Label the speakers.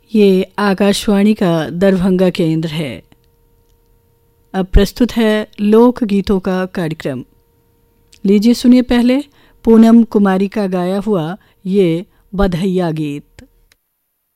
Speaker 1: ये आकाशवाणी का दरभंगा केंद्र है। अब प्रस्तुत है लोक गीतों का कार्यक्रम। लीजिए सुनिए पहले पूनम कुमारी का गाया हुआ ये बधैया गीत।